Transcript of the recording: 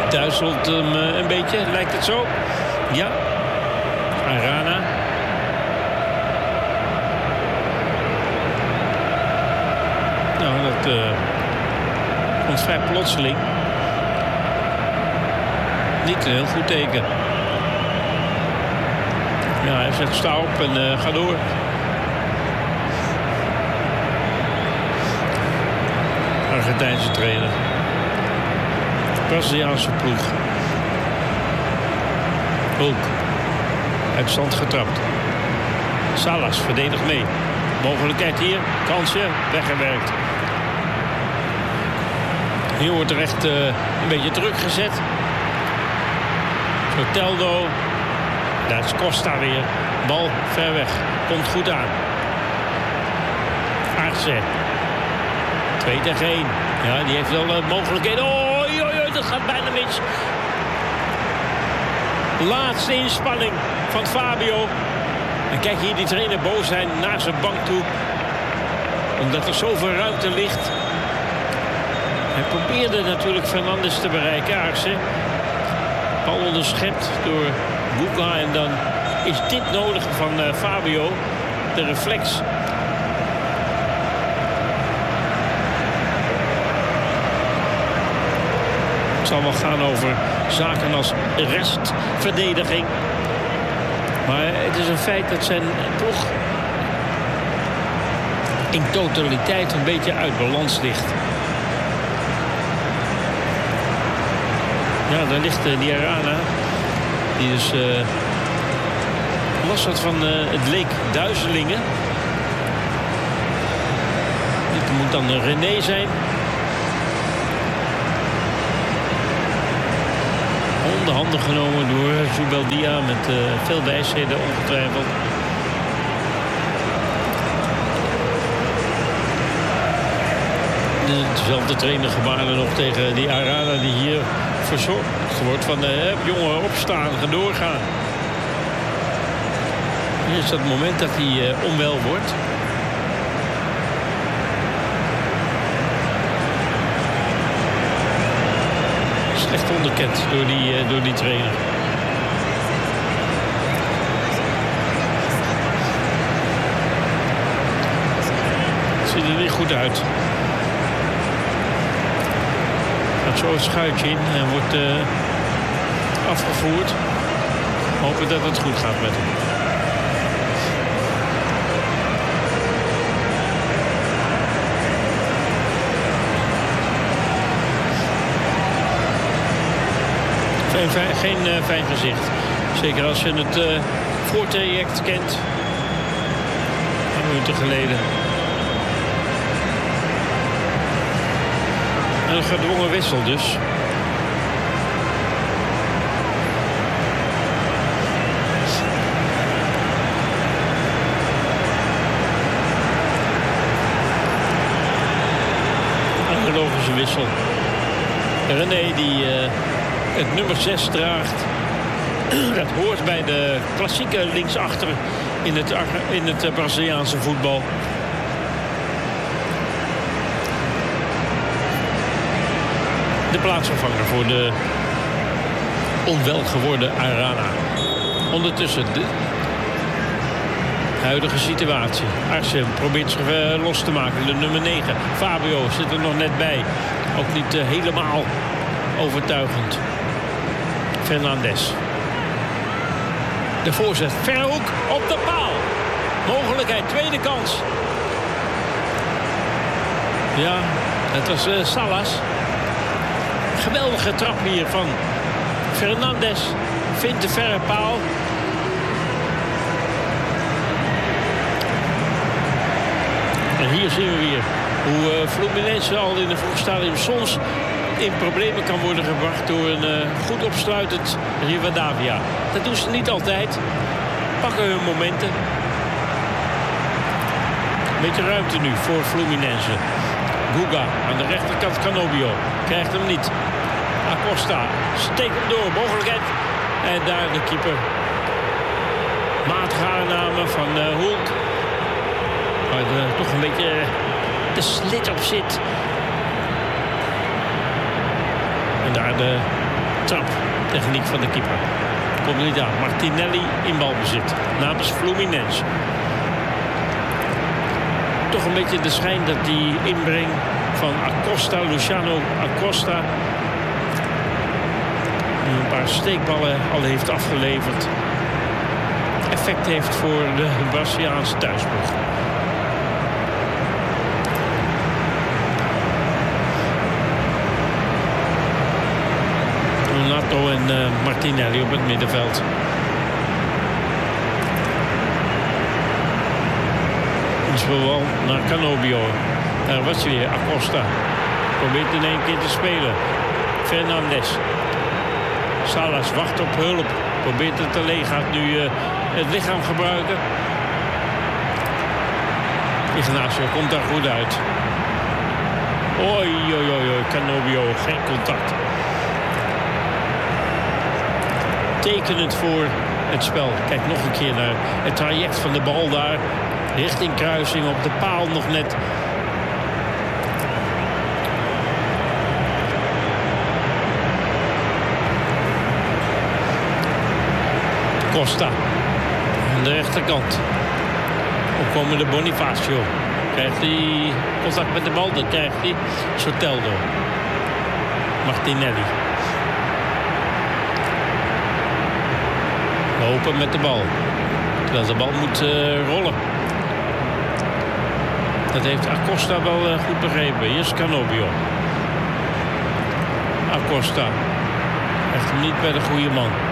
Duizelt hem een beetje, lijkt het zo? Ja. Arana. Nou, dat komt vrij plotseling. Niet een heel goed teken. Ja, hij zet sta op en ga door. Argentijnse trainer. Braziliaanse ploeg. Hulk. Uit stand getrapt. Salas verdedigt mee. Mogelijkheid hier. Kansje. Weggewerkt. Hier wordt er echt een beetje druk gezet. Soteldo. Daar is Costa weer. Bal ver weg. Komt goed aan. Arce. 2 tegen 1. Ja, die heeft wel mogelijkheden. Oei, dat gaat bijna mis. Laatste inspanning van Fabio. En kijk hier die trainer boos zijn naar zijn bank toe. Omdat er zoveel ruimte ligt. Hij probeerde natuurlijk Fernandes te bereiken. Arce. Bal onderschept door Guga. En dan is dit nodig van Fabio. De reflex. Het zal wel gaan over zaken als restverdediging. Maar het is een feit dat zijn ploeg in totaliteit een beetje uit balans ligt. Ja, daar ligt die Arana. Die dus last had van het leek duizelingen. Dit moet dan René zijn. De handen genomen door Zubeldia met veel wijsheden ongetwijfeld. Dezelfde trainer gebaarde nog tegen die Arana die hier verzorgd wordt van jongen opstaan, ga doorgaan. Hier is dat moment dat hij onwel wordt. Echt onderkend door die trainer. Het ziet er niet goed uit. Gaat zo het schuitje in en wordt afgevoerd. Hopen dat het goed gaat met hem. Geen fijn gezicht. Zeker als je het voortraject kent. Een minuten geleden. En een gedwongen wissel dus. Een logische wissel. René die het nummer 6 draagt. Dat hoort bij de klassieke linksachter in het Braziliaanse voetbal. De plaatsvervanger voor de onwel geworden Arana. Ondertussen de huidige situatie. Arce probeert zich los te maken. De nummer 9. Fabio zit er nog net bij. Ook niet helemaal overtuigend. Fernandes. De voorzet. Verhoek op de paal. Mogelijkheid. Tweede kans. Ja, het was Salas. Geweldige trap hier van Fernandes. Vindt de verre paal. En hier zien we weer hoe Fluminense al in de vroeg stadium soms in problemen kan worden gebracht door een goed opsluitend Rivadavia. Dat doen ze niet altijd. Pakken hun momenten. Een beetje ruimte nu voor Fluminense. Guga aan de rechterkant, Canobio. Krijgt hem niet. Acosta steekt hem door. Mogelijkheid. En daar de keeper. Matige aanname van Hulk. Waar toch een beetje de slit op zit. En daar de trap. Techniek van de keeper. Komt niet aan. Martinelli in balbezit. Namens Fluminense. Toch een beetje de schijn dat die inbreng van Acosta, Luciano Acosta, die een paar steekballen al heeft afgeleverd, effect heeft voor de Braziliaanse thuisploeg. Nato en Martinelli op het middenveld. Wel naar Canobio. Daar was weer Acosta. Probeert in één keer te spelen. Fernandes. Salas wacht op hulp. Probeert het alleen. Gaat nu het lichaam gebruiken. Ignacio komt daar goed uit. Oei, oei, oei, oei. Canobio. Geen contact. Tekenend voor het spel. Kijk nog een keer naar het traject van de bal daar. Richting kruising, op de paal nog net. Costa. Aan de rechterkant. Opkomende Bonifacio. Krijgt hij contact met de bal, dan krijgt hij Soteldo. Martinelli. Lopen met de bal. Terwijl de bal moet rollen. Dat heeft Acosta wel goed begrepen. Hier is Canobio. Acosta. Echt niet bij de goede man.